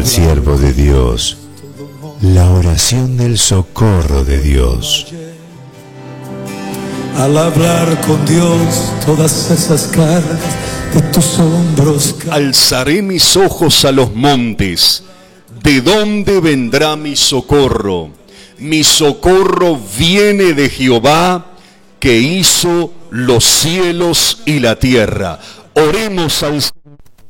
al siervo de Dios, la oración del socorro de Dios. Al hablar con Dios, todas esas cargas de tus hombros. Alzaré mis ojos a los montes. ¿De dónde vendrá mi socorro? Mi socorro viene de Jehová, que hizo los cielos y la tierra. Oremos al Señor.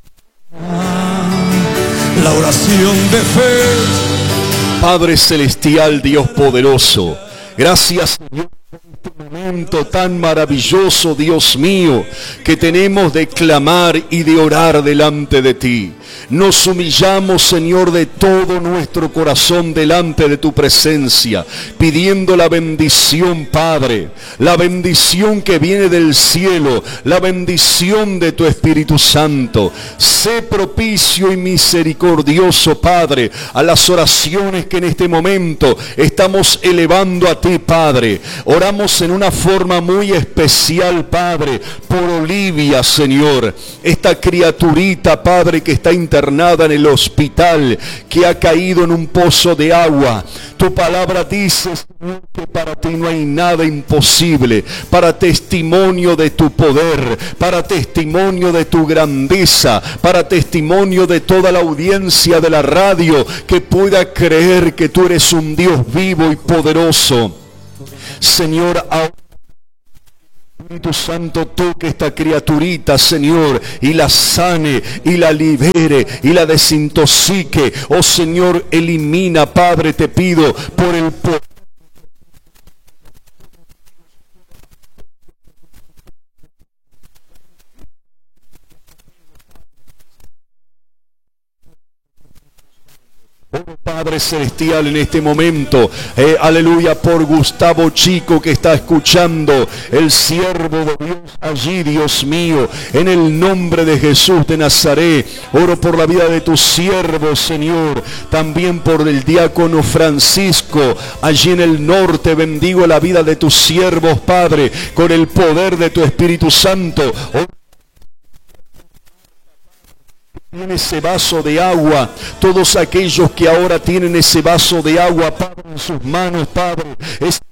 La oración de fe. Padre celestial, Dios poderoso, gracias, Señor, por este momento tan maravilloso, Dios mío, que tenemos de clamar y de orar delante de ti. Nos humillamos, Señor, de todo nuestro corazón delante de tu presencia, pidiendo la bendición, Padre, la bendición que viene del cielo, la bendición de tu Espíritu Santo. Sé propicio y misericordioso, Padre, a las oraciones que en este momento estamos elevando a ti, Padre. Oramos en una forma muy especial, Padre, por Olivia, Señor, esta criaturita, Padre, que está internada en el hospital, que ha caído en un pozo de agua. Tu palabra dice, Señor, que para ti no hay nada imposible, para testimonio de tu poder, para testimonio de tu grandeza, para testimonio de toda la audiencia de la radio que pueda creer que tú eres un Dios vivo y poderoso. Señor, Espíritu Santo, toque esta criaturita, Señor, y la sane, y la libere, y la desintoxique. Oh Señor, elimina, Padre, te pido, por el poder. Oh Padre Celestial, en este momento, aleluya, por Gustavo Chico que está escuchando, el siervo de Dios allí, Dios mío, en el nombre de Jesús de Nazaret, oro por la vida de tu siervo, Señor, también por el diácono Francisco, allí en el norte, bendigo la vida de tus siervos, Padre, con el poder de tu Espíritu Santo. Tiene ese vaso de agua, todos aquellos que ahora tienen ese vaso de agua, Padre, en sus manos, Padre,